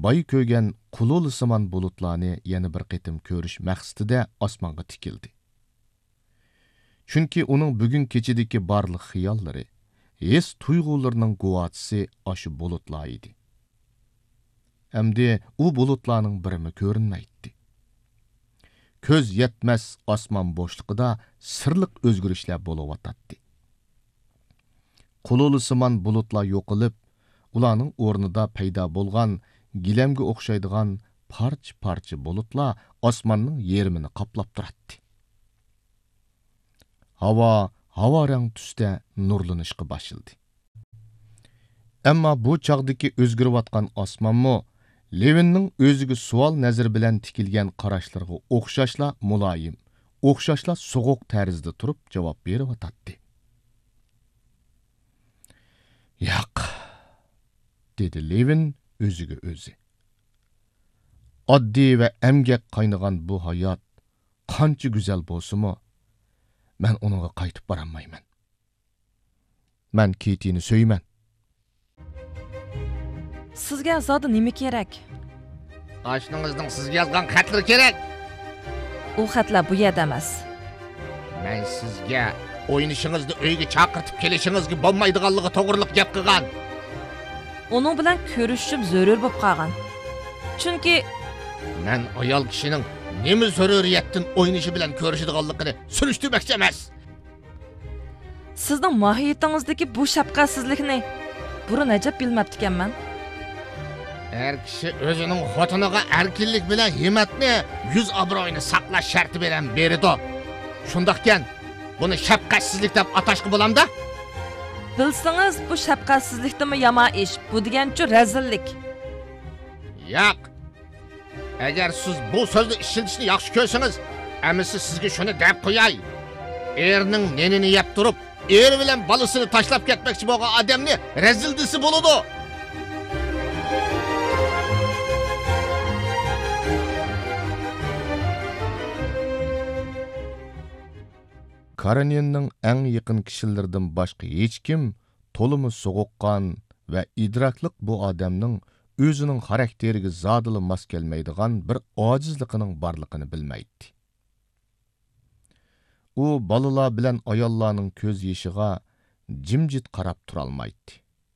boy ko'ygan qululisiman bulutlarni yana bir qitim ko'rish maqsadida osmonga tikildi. Chunki uning bugun kechidagi barliq xiyollari, his tuyg'ularining quvvatisi aşı bulutlar edi. Endi u bulutlarning birimi ko'rinmaydi. Ko'z yetmez osmon bo'shliqida sirliq o'zgarishlar bo'lib o'tadi. Qululisiman bulutlar yo'qolib, ularning o'rnida paydo bo'lgan gilamga o'xshaydigan parcha bulutlar osmonning yerimini qoplab turadi. Havo rang tusda nurlanishga başladı. Ammo bu chog'dagi o'zgarayotgan osmonmi Levinning o'ziga savol nazari bilan tikilgan qarashlarga o'xshashla muloyim, o'xshashla so'g'uq tarzda turib javob berib o'tadi. Yo'q, dedi Levin o'ziga o'zi. Oddiy va emgak qaynagan bu hayot qancha go'zal bo'lsa-mu, men uningga qaytib borolmayman. Men Kitini so'yman. Sizga zodi nima kerak? Oshningizning sizga yozgan xatlari kerak. U xatlar bu yerda emas. Men sizga o'ynishingizni uyga chaqirtib kelishingizga bo'lmaydiganligi to'g'riliq gap qilgan. Uning bilan ko'rishim zarur bo'lib qolgan. Chunki men ayol kishining nima zaruriyatdan o'ynishi bilan ko'rishadiganligini surishtirmoqchi emas. Sizning mohiyatingizdagi bu shafqatsizlikni burun ajab bilmabdi ekanman. Her kishi o'zining xotiniga erkinlik bilan himmatni, yuz obro'yini saqlash sharti bilan berdi. Shundaqkan, buni shafqatsizlik deb atashga bo'lamda? Bilsangiz, bu shafqatsizlikdimi yomon ish, bu degancha razillik. Yo'q. Agar siz bu so'zni ishlatishni yaxshi ko'rsangiz, amisi sizga shuni deb qo'yay. Erning nenini yeb turib, er bilan bolasini tashlab ketmoqchi bo'lgan odamni razil desi bo'ladi. Kareninning eng yaqin kishilaridan boshqa hech kim to'limi so'g'uqqan va idrokliq bu odamning o'zining xarakteriga zodili mos kelmaydigan bir ojizligining borligini bilmaydi. U bolalar bilan ayollarning ko'z yeshiga jimjit qarab turolmaydi.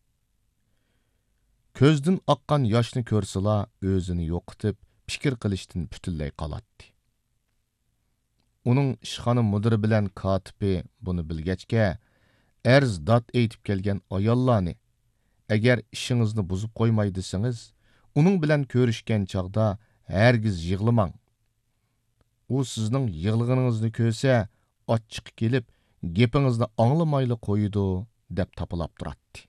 Ko'zdan oqqan yoshni ko'rsalar o'zini yo'qotib, fikr qilishdan butunlay qoladi. Uning ishxona mudiri bilan katibi buni bilgachga, arz dod aytib kelgan ayollarni, agar ishingizni buzib qo'ymay desangiz, uning bilan ko'rishgan chog'da hargiz yig'lamang. U sizning yig'lig'ingizni ko'rsa, ochiq kelib, gapingizni anglamayli qo'yidi, deb tapilab turadi.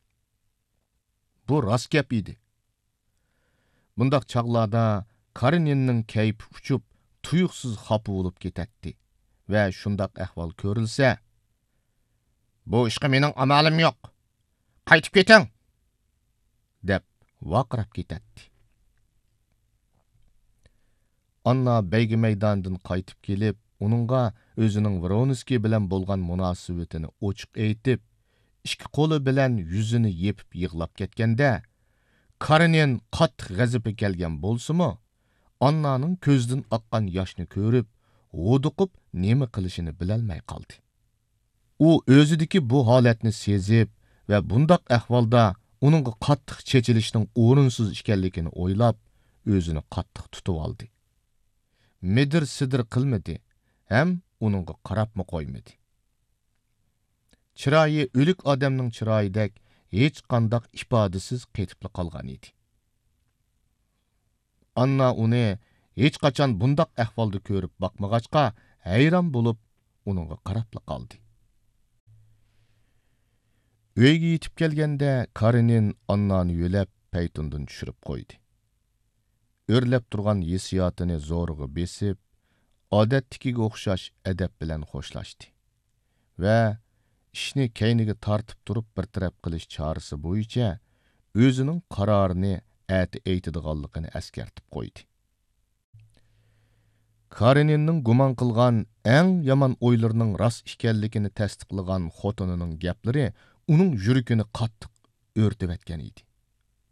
Bu rost gap edi. Bundaq chog'larda Kareninning kayfi uchib, tuyuqsiz xafa bo'lib ketadi va shundaq ahvol ko'rilsa, bu ishga mening amalim yo'q. Qaytib keting, deb vaqirab ketadi. Anna beygi maydondan qaytib kelib, uningga o'zining Voronskiy bilan bo'lgan munosabatini ochiq aytib, ikki qo'li bilan yuzini yepib yig'lab ketganda, Karenin qattiq g'azabi kelgan bo'lsa-mu, Annaning ko'zdan oqqan yoshni ko'rib, g'uduqib nima qilishini bilolmay qoldi. U o'zidagi bu holatni sezib va bundaq ahvolda uningga qattiq chechilishning o'rinsiz ekanligini o'ylab, o'zini qattiq tutib oldi. Midir-sidir qilmadi, ham uningga qarabmi qo'ymadi. Chiroyi o'lik odamning chiroyidek hech qanday ifodasiz qetib qolgan edi. Anna uni hech qachon bundaq ahvolda ko'rib boqmag'achqa hayron bo'lib, uningga qarab qoldi. Uyga yetib kelganda Karenin Annani yo'lab paytundan tushirib qo'ydi. O'rlab turgan hissiyotini zo'rg'a besib, odatdagiga o'xshash adab bilan xo'shlashdi va ishni kayniga tortib turib bir taraf qilish chorasi bo'yicha o'zining qarorini ati aytadiganligini eskartib qo'ydi. Kareninning gumon qilgan eng yomon o'ylarining rost ekanligini tasdiqlagan xotinining gaplari uning yuragini qattiq o'rtib etgan edi.